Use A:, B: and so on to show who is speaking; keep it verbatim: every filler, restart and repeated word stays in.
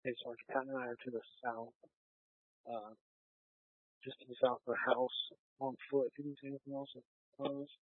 A: Hey, Sarge, Pat and I are to the south, uh, just to the south of the house on foot. Did you see anything else? Close?